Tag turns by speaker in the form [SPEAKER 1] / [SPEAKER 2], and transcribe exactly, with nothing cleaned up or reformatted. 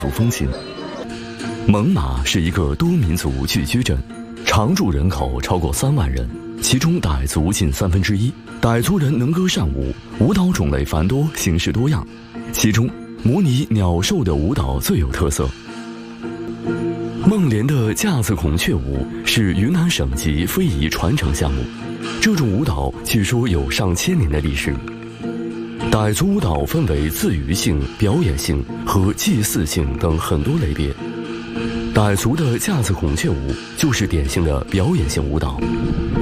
[SPEAKER 1] 族风情。蒙马是一个多民族聚居镇，常住人口超过三万人，其中傣族近三分之一。傣族人能歌善舞，舞蹈种类繁多，形式多样，其中模拟鸟兽的舞蹈最有特色。孟连的架子孔雀舞是云南省级非遗传承项目，这种舞蹈据说有上千年的历史。傣族舞蹈分为自娱性、表演性和祭祀性等很多类别。傣族的架子孔雀舞就是典型的表演性舞蹈。